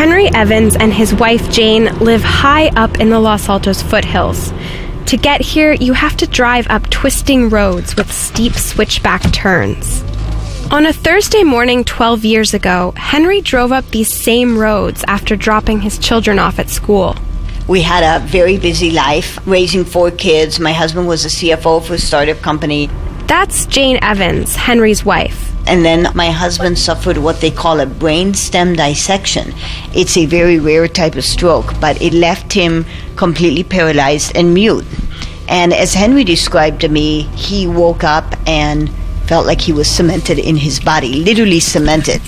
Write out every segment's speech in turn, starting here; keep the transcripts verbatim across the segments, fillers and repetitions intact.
Henry Evans and his wife Jane live high up in the Los Altos foothills. To get here, you have to drive up twisting roads with steep switchback turns. On a Thursday morning twelve years ago, Henry drove up these same roads after dropping his children off at school. We had a very busy life, raising four kids. My husband was a C F O for a startup company. That's Jane Evans, Henry's wife. And then my husband suffered what they call a brainstem dissection. It's a very rare type of stroke, but it left him completely paralyzed and mute. And as Henry described to me, he woke up and felt like he was cemented in his body, literally cemented.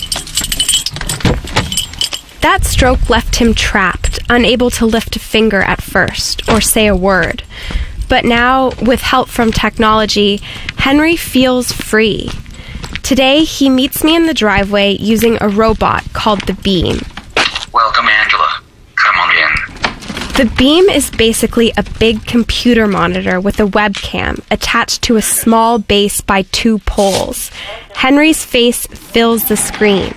That stroke left him trapped, unable to lift a finger at first or say a word. But now, with help from technology, Henry feels free. Today, he meets me in the driveway using a robot called the Beam. Welcome, Angela. Come on in. The Beam is basically a big computer monitor with a webcam attached to a small base by two poles. Henry's face fills the screen.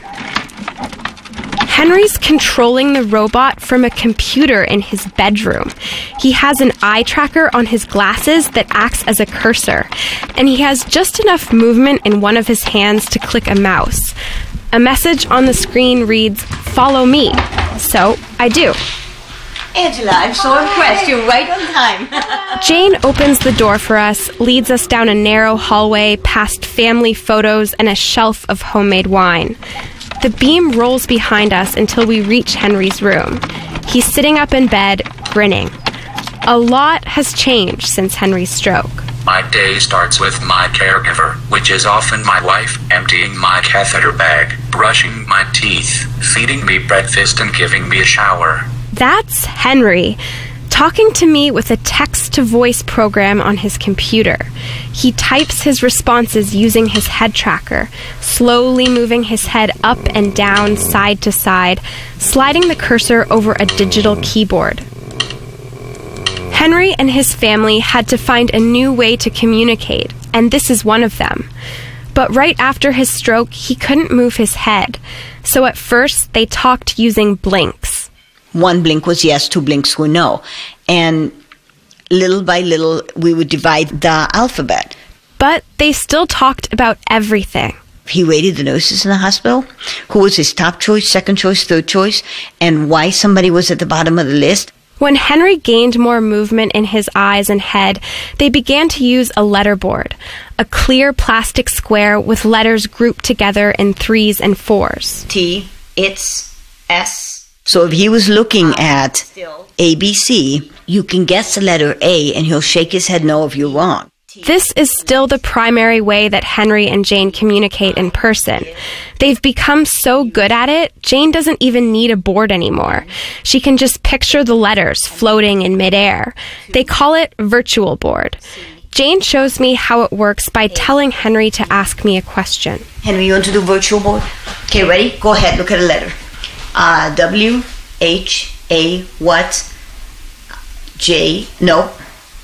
Henry's controlling the robot from a computer in his bedroom. He has an eye tracker on his glasses that acts as a cursor, and he has just enough movement in one of his hands to click a mouse. A message on the screen reads, "Follow me." So I do. Angela, I'm so impressed. You're right on time. Jane opens the door for us, leads us down a narrow hallway past family photos and a shelf of homemade wine. The Beam rolls behind us until we reach Henry's room. He's sitting up in bed, grinning. A lot has changed since Henry's stroke. My day starts with my caregiver, which is often my wife, emptying my catheter bag, brushing my teeth, feeding me breakfast, and giving me a shower. That's Henry, talking to me with a text-to-voice program on his computer. He types his responses using his head tracker, slowly moving his head up and down, side to side, sliding the cursor over a digital keyboard. Henry and his family had to find a new way to communicate, and this is one of them. But right after his stroke, he couldn't move his head, so at first they talked using blinks. One blink was yes, two blinks were no. And little by little, we would divide the alphabet. But they still talked about everything. He rated the nurses in the hospital, who was his top choice, second choice, third choice, and why somebody was at the bottom of the list. When Henry gained more movement in his eyes and head, they began to use a letterboard, a clear plastic square with letters grouped together in threes and fours. T, it's S. So if he was looking at A B C, you can guess the letter A, and he'll shake his head no if you're wrong. This is still the primary way that Henry and Jane communicate in person. They've become so good at it, Jane doesn't even need a board anymore. She can just picture the letters floating in midair. They call it virtual board. Jane shows me how it works by telling Henry to ask me a question. Henry, you want to do virtual board? Okay, ready? Go ahead, look at a letter. Uh, W, H, A, what? J, nope.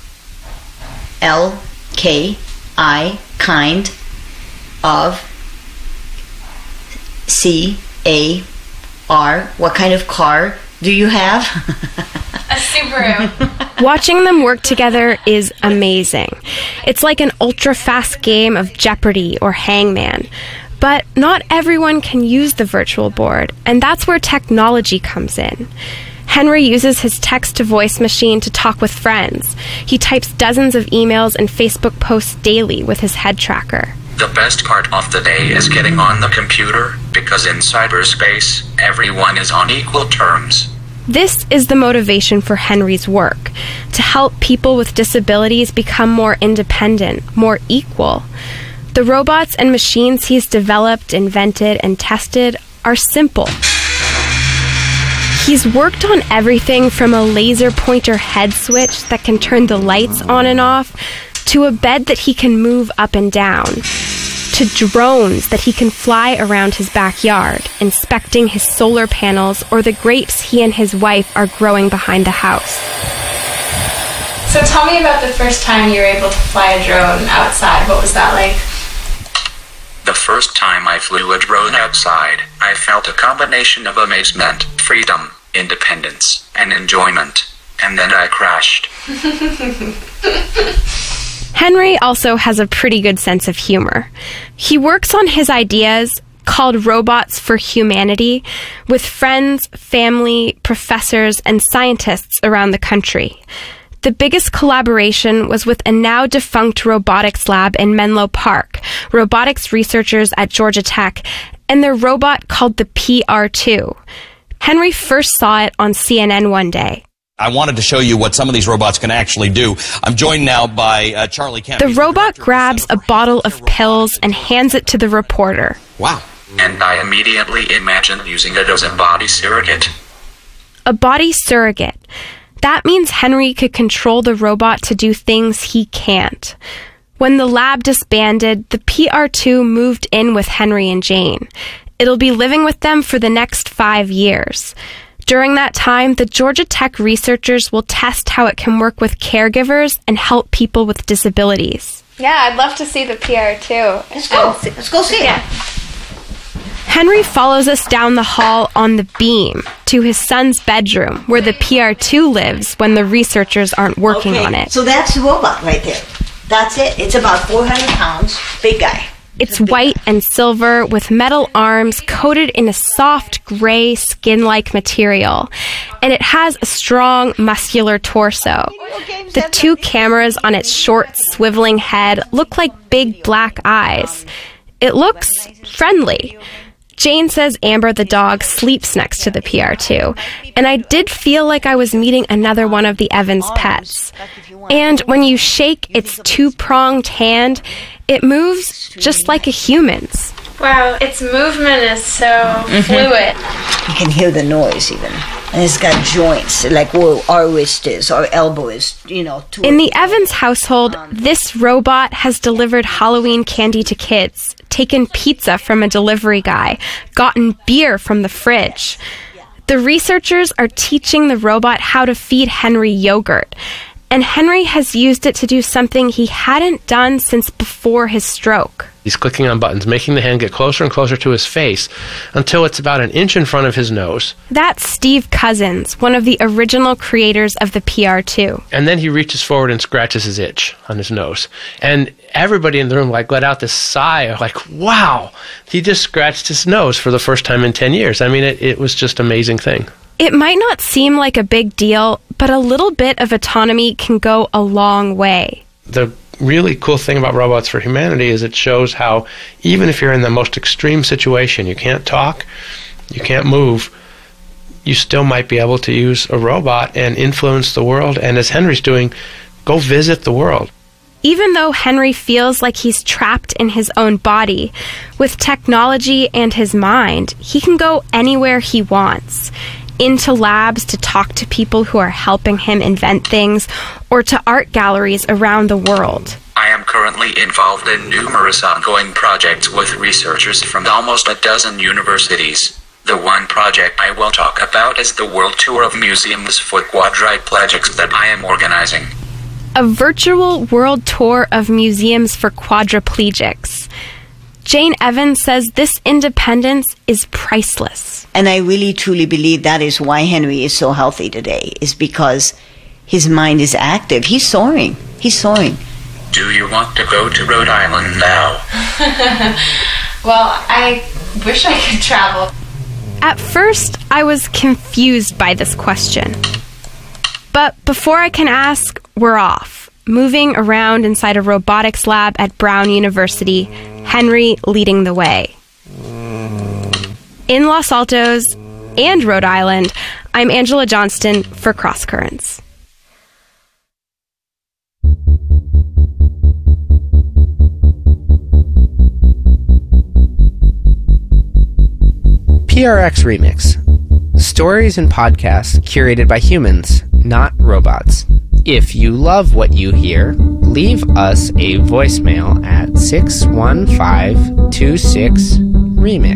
L, K, I, kind, of. C, A, R, what kind of car do you have? A Subaru. Watching them work together is amazing. It's like an ultra-fast game of Jeopardy or Hangman. But not everyone can use the virtual board, and that's where technology comes in. Henry uses his text-to-voice machine to talk with friends. He types dozens of emails and Facebook posts daily with his head tracker. The best part of the day is getting on the computer, because in cyberspace, everyone is on equal terms. This is the motivation for Henry's work, to help people with disabilities become more independent, more equal. The robots and machines he's developed, invented, and tested are simple. He's worked on everything from a laser pointer head switch that can turn the lights on and off, to a bed that he can move up and down, to drones that he can fly around his backyard, inspecting his solar panels or the grapes he and his wife are growing behind the house. So tell me about the first time you were able to fly a drone outside. What was that like? The first time I flew a drone outside, I felt a combination of amazement, freedom, independence, and enjoyment. And then I crashed. Henry also has a pretty good sense of humor. He works on his ideas, called Robots for Humanity, with friends, family, professors, and scientists around the country. The biggest collaboration was with a now-defunct robotics lab in Menlo Park, robotics researchers at Georgia Tech, and their robot called the P R two. Henry first saw it on C N N one day. I wanted to show you what some of these robots can actually do. I'm joined now by uh, Charlie Kemp. The robot grabs a bottle of pills and hands it to the reporter. Wow. And I immediately imagined using it as a body surrogate. A body surrogate. That means Henry could control the robot to do things he can't. When the lab disbanded, the P R two moved in with Henry and Jane. It'll be living with them for the next five years. During that time, the Georgia Tech researchers will test how it can work with caregivers and help people with disabilities. Yeah, I'd love to see the P R two. Let's go. Let's go see Yeah. it. Henry follows us down the hall on the beam to his son's bedroom, where the P R two lives when the researchers aren't working Okay, on it. so that's the robot right there. That's it. It's about four hundred pounds. Big guy. It's white and silver with metal arms coated in a soft gray skin-like material, and it has a strong muscular torso. The two cameras on its short swiveling head look like big black eyes. It looks friendly. Jane says Amber the dog sleeps next to the P R two, and I did feel like I was meeting another one of the Evans pets. And when you shake its two-pronged hand, it moves just like a human's. Wow, its movement is so fluid. You can hear the noise even. And it's got joints, like where our wrist is, our elbow is, you know. Two In the Evans household, this robot has delivered Halloween candy to kids, taken pizza from a delivery guy, gotten beer from the fridge. The researchers are teaching the robot how to feed Henry yogurt, and Henry has used it to do something he hadn't done since before his stroke. He's clicking on buttons, making the hand get closer and closer to his face until it's about an inch in front of his nose. That's Steve Cousins, one of the original creators of the P R two. And then he reaches forward and scratches his itch on his nose. And everybody in the room like let out this sigh of like, wow, he just scratched his nose for the first time in ten years. I mean, it, it was just an amazing thing. It might not seem like a big deal, but a little bit of autonomy can go a long way. The really cool thing about Robots for Humanity is it shows how even if you're in the most extreme situation, you can't talk, you can't move, you still might be able to use a robot and influence the world. And as Henry's doing, go visit the world. Even though Henry feels like he's trapped in his own body, with technology and his mind, he can go anywhere he wants. Into labs to talk to people who are helping him invent things, or to art galleries around the world. I am currently involved in numerous ongoing projects with researchers from almost a dozen universities. The one project I will talk about is the World Tour of Museums for Quadriplegics that I am organizing. A virtual world tour of museums for quadriplegics. Jane Evans says this independence is priceless. And I really truly believe that is why Henry is so healthy today, is because his mind is active. He's soaring. He's soaring. Do you want to go to Rhode Island now? Well, I wish I could travel. At first, I was confused by this question. But before I can ask, we're off, moving around inside a robotics lab at Brown University, Henry leading the way. In Los Altos and Rhode Island, I'm Angela Johnston for Cross Currents. P R X Remix. Stories and podcasts curated by humans, not robots. If you love what you hear, leave us a voicemail at six one five two six remix.